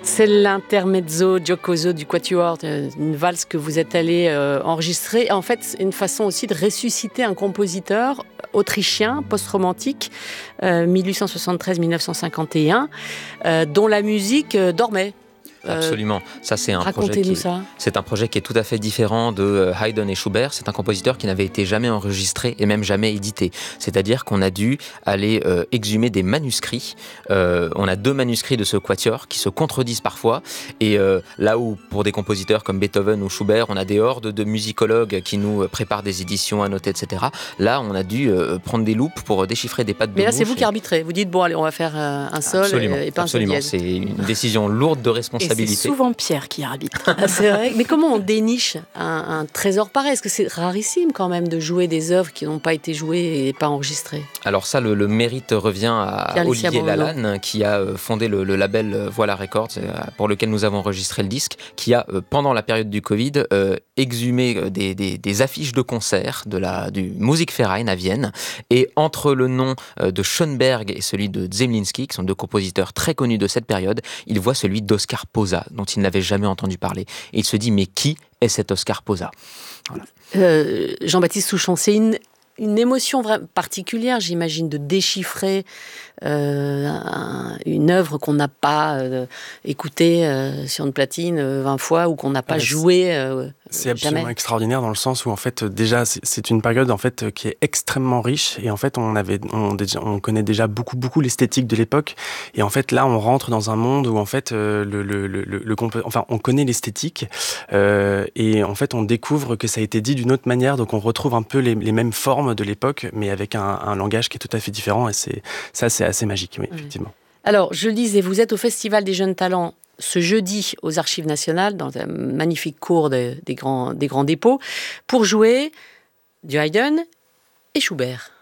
C'est l'intermezzo giocoso du Quatuor, une valse que vous êtes allé enregistrer. En fait, c'est une façon aussi de ressusciter un compositeur autrichien, post-romantique, 1873-1951, dont la musique dormait. Absolument. Ça, c'est un projet qui est tout à fait différent de Haydn et Schubert. C'est un compositeur qui n'avait été jamais enregistré et même jamais édité. C'est-à-dire qu'on a dû aller exhumer des manuscrits. On a 2 manuscrits de ce quatuor qui se contredisent parfois. Et là où, pour des compositeurs comme Beethoven ou Schubert, on a des hordes de musicologues qui nous préparent des éditions annotées, etc. Là, on a dû prendre des loupes pour déchiffrer des pattes de mouche. Mais là, c'est vous qui arbitrez. Vous dites, bon, allez, on va faire un sol et pas un sol dièse. C'est une décision lourde de responsabilité. Et c'est souvent Pierre qui arbitre. C'est vrai. Mais comment on déniche un trésor pareil ? Est-ce que c'est rarissime quand même de jouer des œuvres qui n'ont pas été jouées et pas enregistrées ? Alors ça, le mérite revient à Olivier Lalanne, qui a fondé le label Voilà Records, pour lequel nous avons enregistré le disque, qui a, pendant la période du Covid, exhumé des affiches de concerts du Musikverein à Vienne. Et entre le nom de Schoenberg et celui de Zemlinsky, qui sont 2 compositeurs très connus de cette période, il voit celui d'Oskar Posa, dont il n'avait jamais entendu parler. Et il se dit, mais qui est cet Oskar Posa ? Voilà. Jean-Baptiste Souchon, c'est une émotion particulière, j'imagine, de déchiffrer une œuvre qu'on n'a pas écoutée sur une platine 20 fois ou qu'on n'a pas jouée c'est absolument extraordinaire dans le sens où en fait déjà c'est une période en fait qui est extrêmement riche et en fait on connaît déjà beaucoup l'esthétique de l'époque et en fait là on rentre dans un monde où en fait on connaît l'esthétique et en fait on découvre que ça a été dit d'une autre manière, donc on retrouve un peu les mêmes formes de l'époque mais avec un langage qui est tout à fait différent et c'est assez magique, oui, effectivement. Alors, je le disais, vous êtes au Festival des Jeunes Talents ce jeudi aux Archives Nationales, dans un magnifique cours des grands dépôts, pour jouer du Haydn et Schubert.